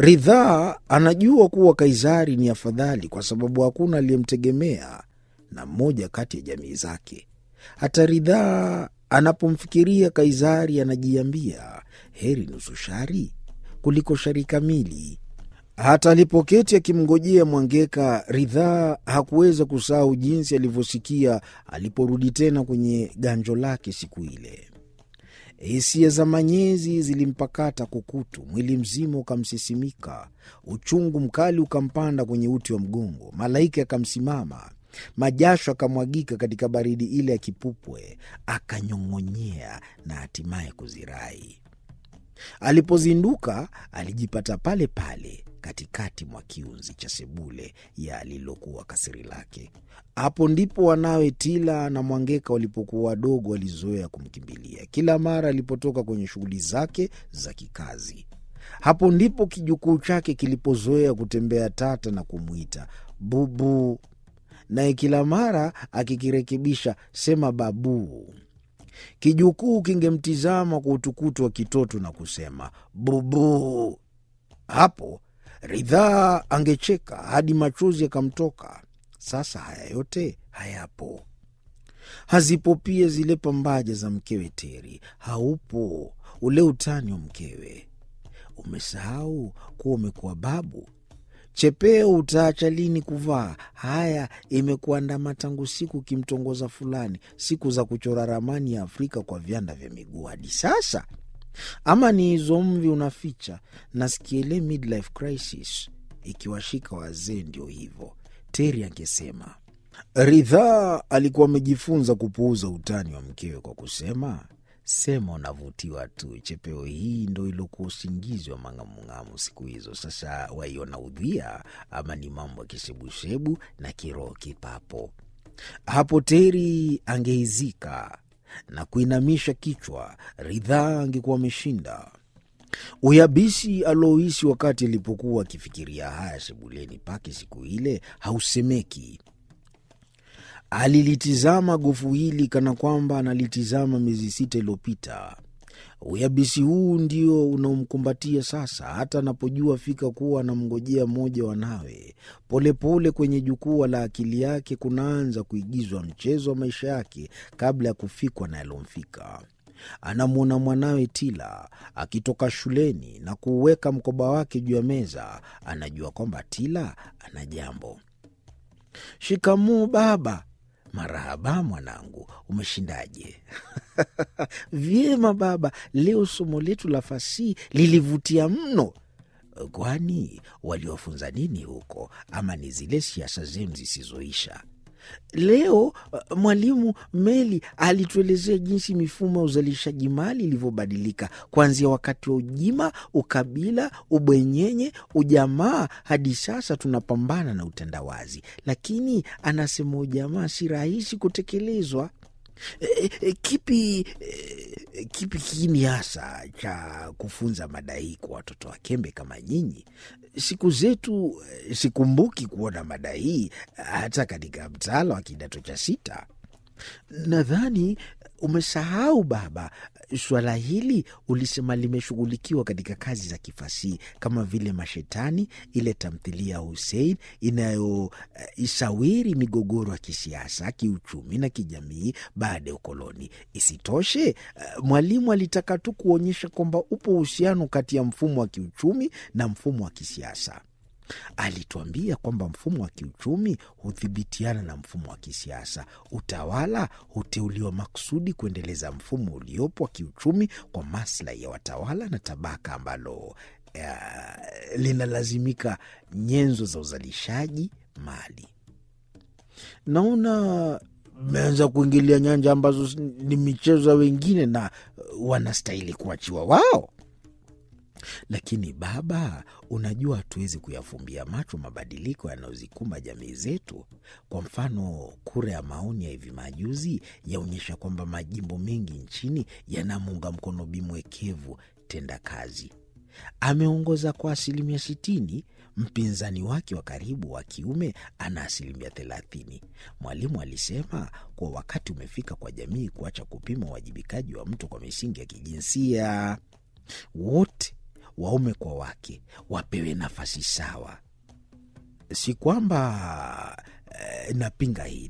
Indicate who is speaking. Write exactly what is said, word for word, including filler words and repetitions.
Speaker 1: Ridhaa anajua kuwa Kaisari ni afadhali kwa sababu hakuna aliyemtegemea na mmoja kati ya jamii zake. Hata Ridhaa anapomfikiria Kaisari anajiambia heri nusu shari kuliko shari kamili. Hata alipoketi akimngojea Mwangeka, Ridhaa hakuweza kusahau jinsi alivyosikia aliporudi tena kwenye ganjo lake siku ile. Hisia za manyezi zilimpakata kukutu, mwili mzima ukamsisimika, uchungu mkali ukampanda kwenye uti wa mgongo, malaika akamsimama, majasho akamwagika katika baridi ile ya kipupwe, akanyong'onyea na hatimaye kuzirai. Alipozinduka alijipata pale pale katikati mwa kiunzi cha sebule ya lilokuwa kasiri lake. Hapo ndipo wanawe Tila na Mwangeka walipokuwa wadogo walizoea kumkimbilia kila mara alipotoka kwenye shughuli zake za kikazi. Hapo ndipo kijukuu chake kilipozoea kutembea tata na kumwita bubu, naye kila mara akikirekebisha sema babu. Kijukuu kingemtizama kwa utukutu wa kitoto na kusema bubu. Hapo Ridhaa angecheka hadi machozi yakamtoka. Sasa haya yote hayapo. Hazipo pia zile pambaja za mkewe Teri. Haupo ule utani wa mkewe. Umesahau kuwa umekuwa babu. Chepeo utaacha lini kuvaa? Haya imekuandama tangu siku kimtongoza fulani, siku za kuchora ramani ya Afrika kwa vyanda vya miguu hadi sasa. Ama ni hizo mvi unaficha? Nasikia ile midlife crisis ikiwashika wazee ndio hivyo, Teri angesema. Ridhaa alikuwa amejifunza kupuuza utani wa mkewe kwa kusema, sema unavutiwa tu, chepeo hii ndo ilokuwa usingizi wa mang'amung'amu siku hizo. Sasa waiona udhia ama ni mambo ya kishebu-shebu na kiroho kipapo? Hapo Teri angehizika na kuinamisha kichwa. Ridhaa angekuwa ameshinda. Uyabisi alohisi wakati alipokuwa akifikiria haya sebuleni pake siku ile hausemeki. Alilitizama gofu hili kana kwamba analitizama miezi sita iliyopita. Uyabisi huu ndio unaomkumbatia sasa, hata anapojua fika kuwa anamngojea mmoja wanawe. Polepole kwenye jukwaa la akili yake kunaanza kuigizwa mchezo wa maisha yake kabla ya kufikwa na yalomfika. Anamwona mwanawe Tila akitoka shuleni na kuweka mkoba wake juu ya meza. Anajua kwamba Tila ana jambo. Shikamoo baba. Marahaba mwanangu, umeshindaje? Vyema baba, leo somo letu la fasihi lilivutia mno. Kwani waliwafunza nini huko, ama ni zile siasa zenu zisizoisha? Leo mwalimu Meli alituelezea jinsi mifumo ya uzalishaji mali ilivyobadilika kuanzia wakati wa ujima, ukabila, ubwenyenye, ujamaa hadi sasa tunapambana na utandawazi. Lakini anasema ujamaa si rahisi kutekelezwa. E, e, kipi e, kipi kiini hasa cha kufunza mada hii kwa watoto wa kembe kama nyinyi? Siku zetu sikumbuki kuona mada hii hata katika mtaala wa kidato cha sita. Nadhani umesahau baba, swala hili ulisema limeshughulikiwa katika kazi za kifasihi kama vile Mashetani, ile tamthilia Hussein inayoisawiri uh, migogoro ya kisiasa, kiuchumi na kijamii baada ya ukoloni. Isitoshe, uh, mwalimu alitaka tu kuonyesha kwamba upo uhusiano kati ya mfumo wa kiuchumi na mfumo wa kisiasa. Alituambia kwamba mfumo wa kiuchumi hudhibitiana na mfumo wa kisiasa. Utawala huteuliwa makusudi kuendeleza mfumo uliopo wa kiuchumi kwa maslahi ya watawala na tabaka ambalo uh, linalazimika nyenzo za uzalishaji mali. Naona mmeanza kuingilia nyanja ambazo ni michezo wengine na wanastahili kuachiwa wao. Lakini baba, unajua hatuwezi kuyafumbia macho mabadiliko yanayozikumba jamii zetu. Kwa mfano, kura ya maoni ya hivi majuzi yaonyesha kwamba majimbo mengi nchini yanamuunga mkono bimwekevu tenda kazi. Ameongoza kwa asilimia sitini, mpinzani wake wa karibu wa kiume ana asilimia thelathini. Mwalimu alisema kwa wakati umefika kwa jamii kuacha kupima uwajibikaji wa mtu kwa misingi ya kijinsia. Wote waume kwa wake wapewe nafasi sawa. Si kwamba eh, napinga hili.